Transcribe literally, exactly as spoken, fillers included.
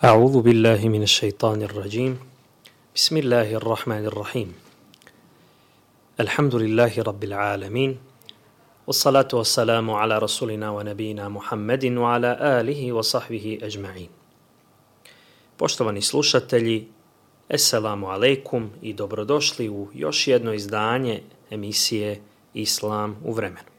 أعوذ بالله من الشيطان الرجيم بسم الله الرحمن الرحيم الحمد لله رب العالمين والصلاة والسلام على رسولنا ونبينا Muhammedin وعلى آله وصحبه أجمعين. Poštovani slušatelji, Esselamu alaikum i dobrodošli u još jedno izdanje emisije Islam u vremenu.